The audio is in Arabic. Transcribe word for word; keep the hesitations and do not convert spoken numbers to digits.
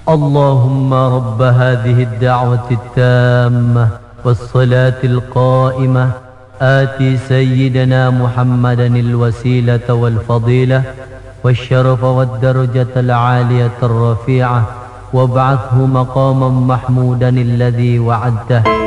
اللهم رب هذه الدعوة التامة والصلاة القائمة آتِ سيدنا محمدا الوسيلة والفضيلة والشرف والدرجة العالية الرفيعة وابعثه مقاما محمودا الذي وعدته